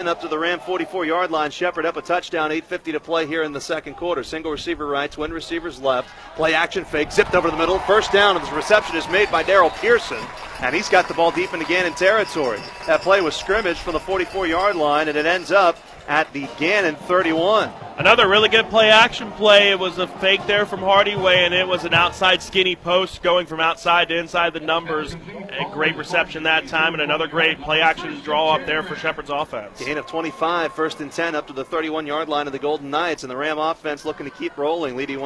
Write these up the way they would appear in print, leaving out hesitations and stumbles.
10 up to the Ram 44-yard line. Shepherd up a touchdown, 8:50 to play here in the second quarter. Single receiver right, twin receivers left. Play action fake, zipped over the middle. First down, and the reception is made by Daryl Pearson, and he's got the ball deep into Gannon territory. That play was scrimmage from the 44-yard line, and it ends up at the Gannon 31. Another really good play-action play. It was a fake there from Hardyway, and it was an outside skinny post going from outside to inside the numbers. A great reception that time, and another great play-action draw up there for Shepherd's offense. Gain of 25, 1st and 10 up to the 31-yard line of the Golden Knights, and the Ram offense looking to keep rolling, leading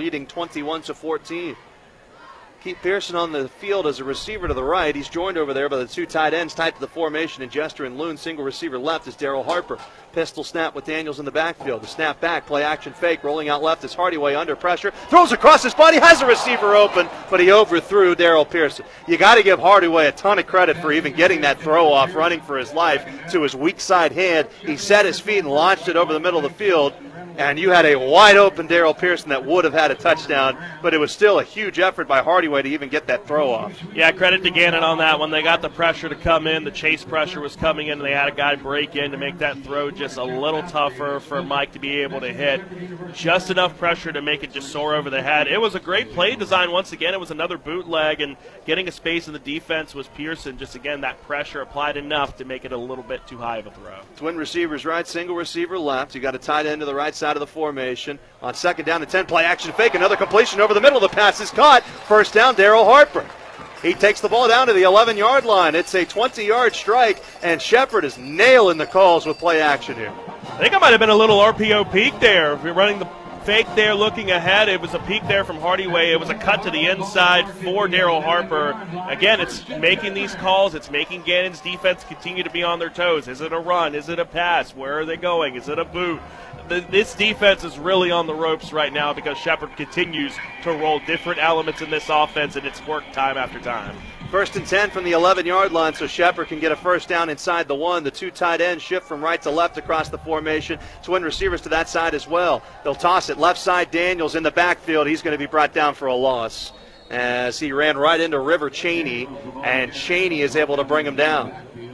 21-14. Keep Pearson on the field as a receiver to the right. He's joined over there by the two tight ends tied to the formation in Jester and Loon. Single receiver left is Daryl Harper. Pistol snap with Daniels in the backfield. The snap back, play action fake, rolling out left is Hardyway under pressure. Throws across his body, has a receiver open, but he overthrew Daryl Pearson. You got to give Hardyway a ton of credit for even getting that throw off, running for his life to his weak side hand. He set his feet and launched it over the middle of the field. And you had a wide-open Daryl Pearson that would have had a touchdown, but it was still a huge effort by Hardyway to even get that throw off. Yeah, credit to Gannon on that one. They got the pressure to come in. The chase pressure was coming in, and they had a guy break in to make that throw just a little tougher for Mike to be able to hit. Just enough pressure to make it just soar over the head. It was a great play design once again. It was another bootleg, and getting a space in the defense was Pearson. Just, again, that pressure applied enough to make it a little bit too high of a throw. Twin receivers right, single receiver left. You got a tight end to the right side of the formation. On 2nd down and 10, play action fake. Another completion over the middle. The pass is caught. First down, Daryl Harper. He takes the ball down to the 11-yard line. It's a 20-yard strike, and Shepherd is nailing the calls with play action here. I think it might have been a little RPO peek there. If you're running the fake there looking ahead, it was a peek there from Hardyway. It was a cut to the inside for Daryl Harper. Again, it's making these calls. It's making Gannon's defense continue to be on their toes. Is it a run? Is it a pass? Where are they going? Is it a boot? This defense is really on the ropes right now because Shepherd continues to roll different elements in this offense, and it's worked time after time. 1st and 10 from the 11-yard line, so Shepherd can get a first down inside the one. The two tight ends shift from right to left across the formation. Twin receivers to that side as well. They'll toss it left side. Daniels in the backfield. He's going to be brought down for a loss as he ran right into River Cheney, and Cheney is able to bring him down.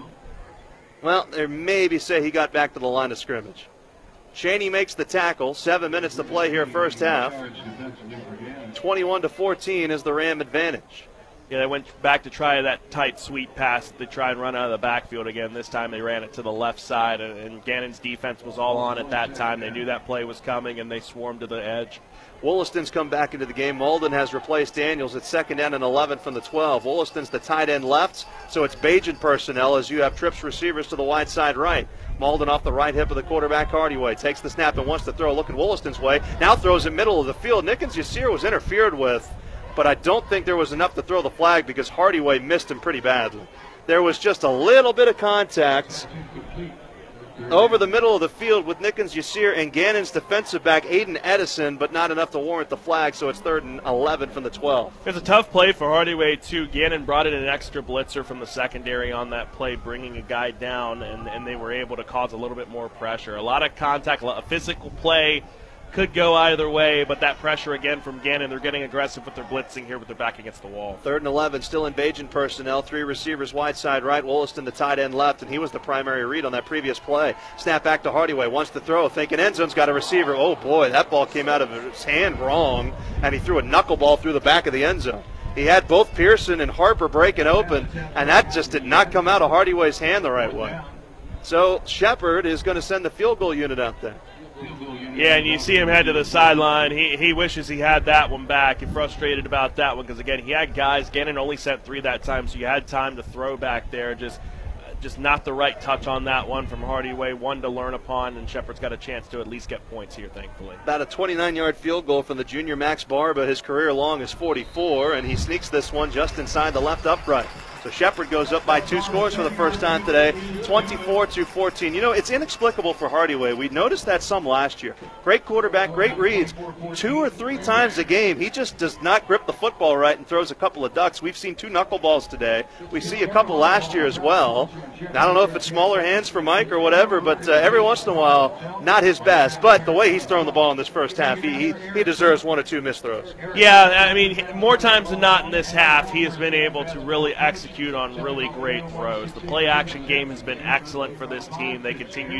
Well, there maybe say he got back to the line of scrimmage. Cheney makes the tackle. 7 minutes to play here first half. 21-14 is the Ram advantage. Yeah, they went back to try that tight sweep pass to try and run out of the backfield again. This time they ran it to the left side, and Gannon's defense was all on at that time. They knew that play was coming, and they swarmed to the edge. Wollaston's come back into the game. Malden has replaced Daniels at 2nd down and 11 from the 12. Wollaston's the tight end left, so it's Bajan personnel as you have trips receivers to the wide side right. Malden off the right hip of the quarterback, Hardyway. Takes the snap and wants to throw. Looking Wollaston's way. Now throws in middle of the field. Nickens Yasir was interfered with, but I don't think there was enough to throw the flag because Hardyway missed him pretty badly. There was just a little bit of contact over the middle of the field with Nickens Yasir and Gannon's defensive back, Aiden Edison, but not enough to warrant the flag, so it's 3rd and 11 from the 12. It was a tough play for Hardyway, too. Gannon brought in an extra blitzer from the secondary on that play, bringing a guy down, and they were able to cause a little bit more pressure. A lot of contact, a physical play. Could go either way, but that pressure again from Gannon. They're getting aggressive with their blitzing here with their back against the wall. 3rd and 11, still in Bajan personnel. 3 receivers wide side right. Wollaston the tight end left, and he was the primary read on that previous play. Snap back to Hardyway. Wants to throw, thinking end zone's got a receiver. Oh boy, that ball came out of his hand wrong, and he threw a knuckleball through the back of the end zone. He had both Pearson and Harper breaking open, and that just did not come out of Hardyway's hand the right way. So Shepherd is going to send the field goal unit out there. Yeah, and you see him head to the sideline. He wishes he had that one back. He's frustrated about that one because, again, he had guys. Gannon only sent 3 that time, so you had time to throw back there. Just not the right touch on that one from Hardyway. One to learn upon, and Shepherd's got a chance to at least get points here, thankfully. About a 29-yard field goal from the junior Max Barba. His career long is 44, and he sneaks this one just inside the left upright. So Shepherd goes up by 2 scores for the first time today, 24-14. You know, it's inexplicable for Hardyway. We noticed that some last year. Great quarterback, great reads. 2 or 3 times a game, he just does not grip the football right and throws a couple of ducks. We've seen 2 knuckleballs today. We see a couple last year as well. I don't know if it's smaller hands for Mike or whatever, but every once in a while, not his best. But the way he's thrown the ball in this first half, he deserves 1 or 2 missed throws. Yeah, I mean, more times than not in this half, he has been able to really execute on really great throws. The play-action game has been excellent for this team. They continue